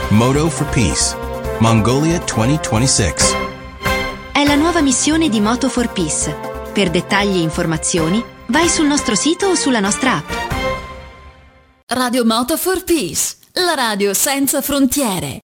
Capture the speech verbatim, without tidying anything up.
Moto for Peace, Mongolia duemilaventisei. È la nuova missione di Moto for Peace. Per dettagli e informazioni, vai sul nostro sito o sulla nostra app. Radio Moto for Peace, la radio senza frontiere.